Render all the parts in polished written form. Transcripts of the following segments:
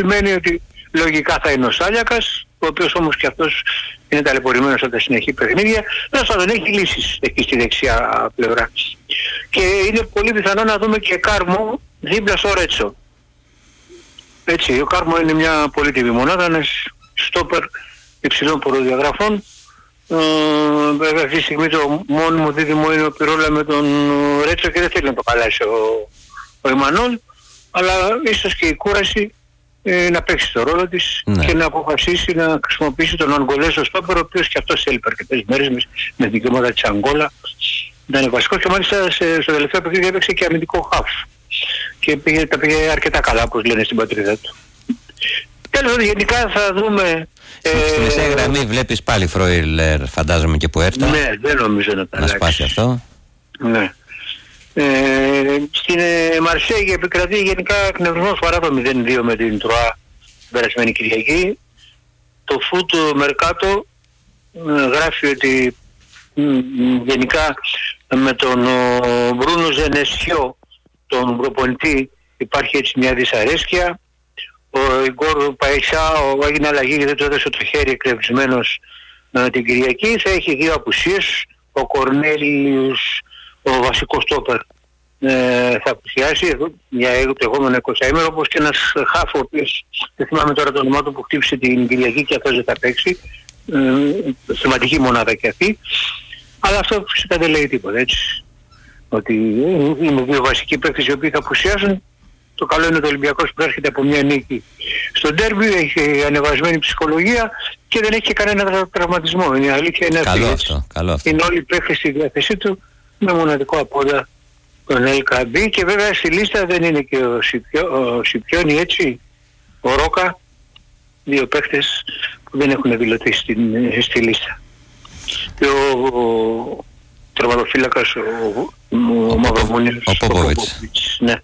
σημαίνει ότι λογικά θα είναι ο Σάλιακας, ο οποίος όμως και αυτός είναι ταλαιπωρημένος από τα συνεχή παιχνίδια. Βέβαια δεν έχει λύσεις εκεί στη δεξιά πλευρά. Και είναι πολύ πιθανό να δούμε και Κάρμο δίπλα στο Ρέτσο. Έτσι, ο Κάρμο είναι μια πολύτιμη μονάδα, ένας στόπερ υψηλών προδιαγραφών. Βέβαια αυτή τη στιγμή το μόνιμο δίδυμο είναι ο Πυρόλα με τον Ρέτσο και δεν θέλει να το χαλάσει ο Εμμανόλ, αλλά ίσως και η κούραση να παίξει το ρόλο της και να αποφασίσει να χρησιμοποιήσει τον Αγγολέζο στόπερ, ο οποίος και αυτός έλειπε αρκετές μέρες με δικαιώματα της Αγγόλα. Ήταν βασικός και μάλιστα στο τελευταίο παιχνίδι έπαιξε και αμυντικό χαφ και τα πήγε αρκετά καλά, όπως λένε στην πατρίδα του. Τέλος, γενικά θα δούμε. Στη μεσαία γραμμή βλέπεις πάλι Φρόιλερ, φαντάζομαι, και Πουέρτα. Ναι, δεν νομίζω να τα αλλάξει. Να σπάσει αυτό. Ναι. Στην Μαρσέγη επικρατεί γενικά εκνευρισμός παρά το 0-2 με την Τρουά περασμένη Κυριακή. Το Φούτ Μερκάτο γράφει ότι γενικά με τον Μπρούνο Ζενεσιό, τον προπονητή, υπάρχει έτσι μια δυσαρέσκεια. Ο Ιγκόρ Παϊσάο έγινε αλλαγή γιατί δεν του έδωσε το χέρι εκνευρισμένος την Κυριακή. Θα έχει δύο απουσίες. Ο Κορνέλιος, ο βασικός στόπερ, θα απουσιάσει για το εγώμενο 20ημερο, όπως και ένας χάφο, ο οποίος δεν θυμάμαι τώρα το όνομά του, που χτύπησε την Κυριακή και αυτός δεν θα παίξει. Σημαντική μονάδα και αυτή. Αλλά αυτό φυσικά δεν λέει τίποτα, έτσι. Ότι είναι δύο βασικοί παίκτες οι οποίοι θα απουσιάσουν. Το καλό είναι ότι ο Ολυμπιακός που έρχεται από μια νίκη στο ντέρμπι, έχει ανεβασμένη ψυχολογία και δεν έχει και κανένα τραυματισμό. Η αλήθεια είναι αυτό. Είναι όλοι οι παίκτες στη διάθεσή του με μοναδικό απόντα τον LKB, και βέβαια στη λίστα δεν είναι και ο Σιπιόνι, έτσι, ο Ρόκα, δύο παίκτες που δεν έχουν δηλωθεί στη λίστα. Και ο τερματοφύλακας ο Μαυρομούνιος, ο Πόποβιτς. Ναι.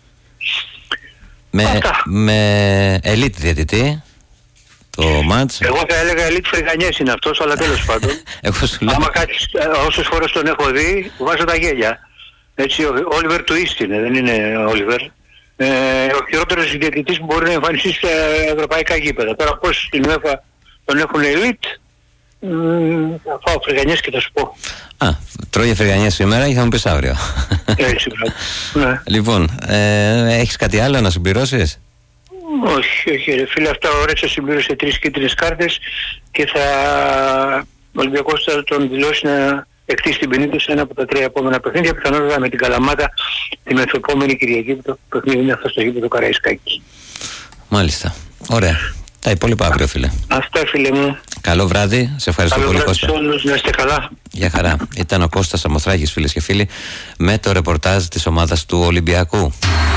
Με ελίτ διαιτητή το μάτς. Εγώ θα έλεγα ελίτ Φρυγανιές είναι αυτός, αλλά τέλος πάντων. Άμα κάτσεις, όσες φορές τον έχω δει, βάζω τα γέλια. Έτσι, ο Όλιβερ του είναι, δεν είναι ο Όλιβερ. Ο χειρότερος διαιτητής που μπορεί να εμφανιστεί στα ευρωπαϊκά γήπεδα. Τώρα πώς στην UEFA τον έχουν ελίτ, θα φάω Φρυγανιές και θα σου πω. Τρώγε Φρυγανιές σήμερα ή θα μου πεις αύριο? Έτσι, ναι. Λοιπόν, έχεις κάτι άλλο να συμπληρώσεις? Όχι ρε φίλε, αυτά ο Ρέτσος συμπλήρωσε 3 κίτρινες κάρτες και ο Ολυμπιακός θα τον δηλώσει να εκτίσει την ποινή του σε ένα από τα 3 επόμενα παιχνίδια, πιθανότατα με την Καλαμάτα την μεθεπόμενη Κυριακή, που το παιχνίδι είναι αυτό στο γήπεδο Καραϊσκάκη. Μάλιστα. Ωραία. Τα υπόλοιπα αύριο, φίλε. Αυτά, φίλε μου. Καλό βράδυ. Σε ευχαριστώ πολύ, Κώστα. Καλό βράδυ σε όλους. Να είστε καλά. Γεια χαρά. Ήταν ο Κώστας Σαμοθράκης, φίλες και φίλοι, με το ρεπορτάζ της ομάδας του Ολυμπιακού.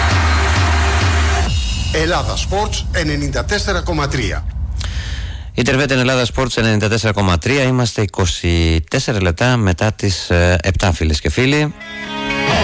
Ελλάδα Sports 94,3. Ιντερβέτεν Ελλάδα Sports 94,3. Είμαστε 24 λεπτά μετά τις 7, φίλες και φίλοι.